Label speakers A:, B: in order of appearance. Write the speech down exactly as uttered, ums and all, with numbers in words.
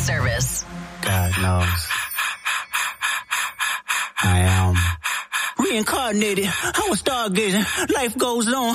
A: service.
B: God knows. I am reincarnated. I was stargazing. Life goes on.